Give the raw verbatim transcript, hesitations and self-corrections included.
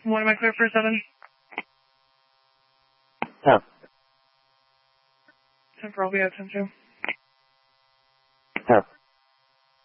One, am I clear for seven? ten. ten for all, we have ten two. ten.